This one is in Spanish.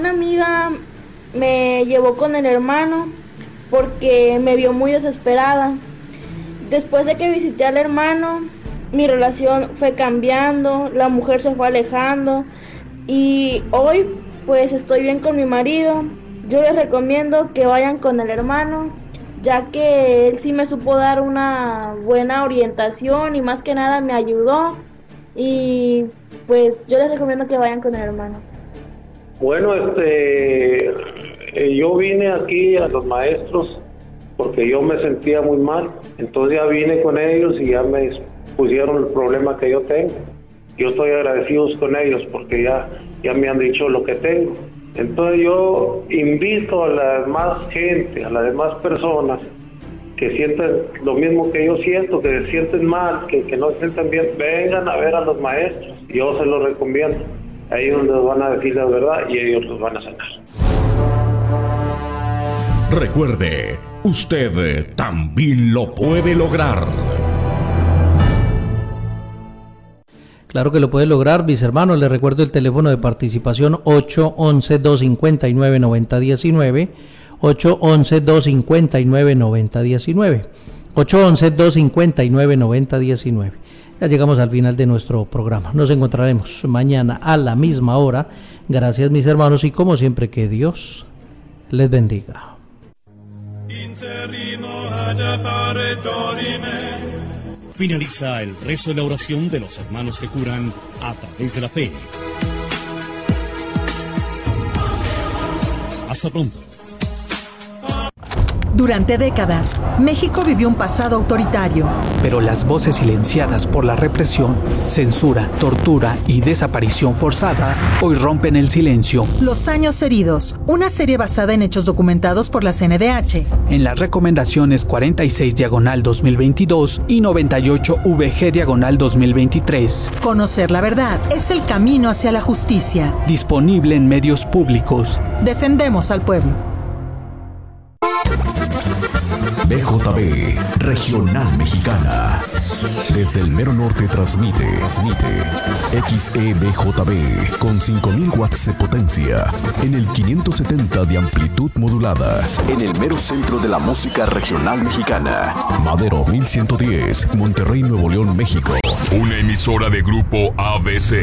Una amiga me llevó con el hermano porque me vio muy desesperada. Después de que visité al hermano, mi relación fue cambiando, la mujer se fue alejando y hoy pues estoy bien con mi marido. Yo les recomiendo que vayan con el hermano, ya que él sí me supo dar una buena orientación y más que nada me ayudó, y pues yo les recomiendo que vayan con el hermano. Bueno, yo vine aquí a los maestros porque yo me sentía muy mal, entonces ya vine con ellos y ya me pusieron el problema que yo tengo. Yo estoy agradecido con ellos porque ya me han dicho lo que tengo. Entonces yo invito a la demás gente, a las demás personas que sienten lo mismo que yo siento, que se sienten mal, que no se sienten bien, vengan a ver a los maestros. Yo se los recomiendo. A ellos les van a decir la verdad y ellos los van a sacar. Recuerde, usted también lo puede lograr. Claro que lo puede lograr, mis hermanos. Les recuerdo el teléfono de participación 811-259-9019, 811-259-9019, 811-259-9019. Ya llegamos al final de nuestro programa. Nos encontraremos mañana a la misma hora. Gracias, mis hermanos, y como siempre, que Dios les bendiga. Finaliza el rezo de la oración de los hermanos que curan a través de la fe. Hasta pronto. Durante décadas, México vivió un pasado autoritario. Pero las voces silenciadas por la represión, censura, tortura y desaparición forzada hoy rompen el silencio. Los años heridos, una serie basada en hechos documentados por la CNDH. En las recomendaciones 46/2022 y 98/VG/2023. Conocer la verdad es el camino hacia la justicia. Disponible en medios públicos. Defendemos al pueblo. BJB, Regional Mexicana. Desde el mero norte transmite XEBJB con 5000 watts de potencia en el 570 de amplitud modulada en el mero centro de la música regional mexicana. Madero 1110, Monterrey, Nuevo León, México. Una emisora de Grupo ABC.